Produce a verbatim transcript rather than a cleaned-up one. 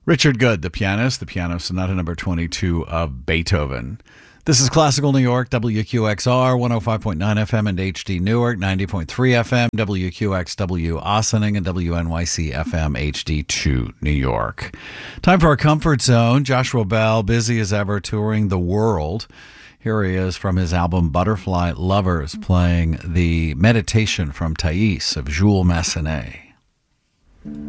Richard Good, the pianist, the piano sonata number twenty-two of Beethoven. This is Classical New York, W Q X R, one oh five point nine F M and H D Newark, ninety point three F M, W Q X W Ossining, and W N Y C F M H D two New York. Time for our Comfort Zone. Joshua Bell, busy as ever, touring the world. Here he is from his album Butterfly Lovers, playing the Meditation from Thais of Jules Massenet.